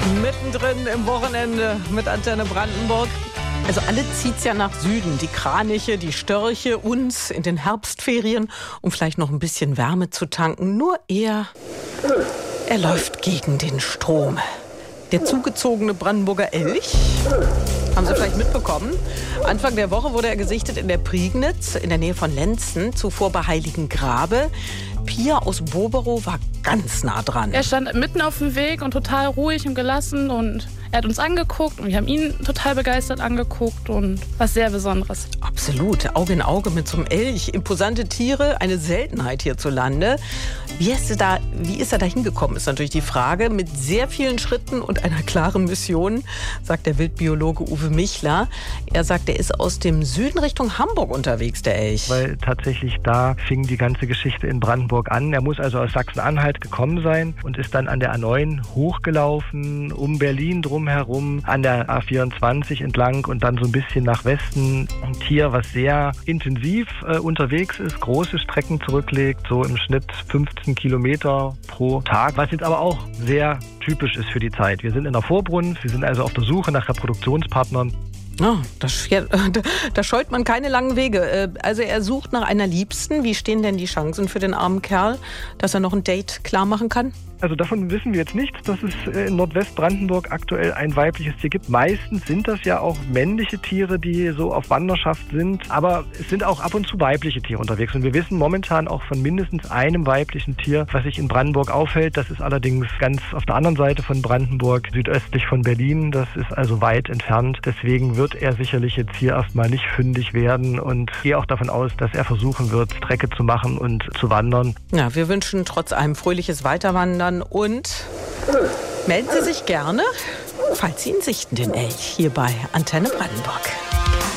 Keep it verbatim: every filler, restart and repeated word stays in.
Mittendrin im Wochenende mit Antenne Brandenburg. Also alle zieht's ja nach Süden. Die Kraniche, die Störche, uns in den Herbstferien, um vielleicht noch ein bisschen Wärme zu tanken. Nur er, er läuft gegen den Strom. Der zugezogene Brandenburger Elch, haben Sie vielleicht mitbekommen. Anfang der Woche wurde er gesichtet in der Prignitz, in der Nähe von Lenzen, zuvor bei Heiligengrabe. Pia aus Boberow war ganz nah dran. Er stand mitten auf dem Weg und total ruhig und gelassen und er hat uns angeguckt und wir haben ihn total begeistert angeguckt und was sehr Besonderes. Absolut, Auge in Auge mit so einem Elch. Imposante Tiere, eine Seltenheit hierzulande. Wie ist er da, wie ist er da hingekommen, ist natürlich die Frage. Mit sehr vielen Schritten und einer klaren Mission, sagt der Wildbiologe Uwe Michler. Er sagt, er ist aus dem Süden Richtung Hamburg unterwegs, der Elch. Weil tatsächlich da fing die ganze Geschichte in Brandenburg an. Er muss also aus Sachsen-Anhalt gekommen sein und ist dann an der A neun hochgelaufen, um Berlin drumherum, an der A vierundzwanzig entlang und dann so ein bisschen nach Westen. Ein Tier, was sehr intensiv äh, unterwegs ist, große Strecken zurücklegt, so im Schnitt fünfzehn Kilometer pro Tag, was jetzt aber auch sehr typisch ist für die Zeit. Wir sind in der Vorbrunft, wir sind also auf der Suche nach Reproduktionspartnern. Oh, das, ja, da scheut man keine langen Wege. Also er sucht nach einer Liebsten. Wie stehen denn die Chancen für den armen Kerl, dass er noch ein Date klar machen kann? Also davon wissen wir jetzt nichts, dass es in Nordwestbrandenburg aktuell ein weibliches Tier gibt. Meistens sind das ja auch männliche Tiere, die so auf Wanderschaft sind. Aber es sind auch ab und zu weibliche Tiere unterwegs. Und wir wissen momentan auch von mindestens einem weiblichen Tier, was sich in Brandenburg aufhält. Das ist allerdings ganz auf der anderen Seite von Brandenburg, südöstlich von Berlin. Das ist also weit entfernt. Deswegen wird er sicherlich jetzt hier erstmal nicht fündig werden. Und ich gehe auch davon aus, dass er versuchen wird, Strecke zu machen und zu wandern. Ja, wir wünschen trotz allem fröhliches Weiterwandern. Und melden Sie sich gerne, falls Sie ihn sichten, den Elch, hier bei Antenne Brandenburg.